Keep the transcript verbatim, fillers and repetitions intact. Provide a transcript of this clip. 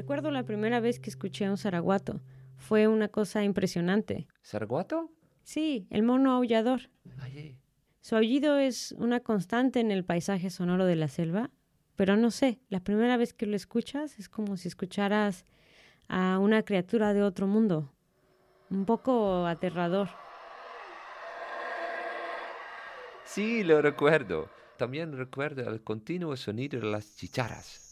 recuerdo la primera vez que escuché a un zaraguato. Fue una cosa impresionante. ¿Zaraguato? Sí, el mono aullador. Ay, Su aullido es una constante en el paisaje sonoro de la selva, pero no sé, la primera vez que lo escuchas es como si escucharas a una criatura de otro mundo. Un poco aterrador. sí, lo recuerdo. También recuerdo el continuo sonido de las chicharras.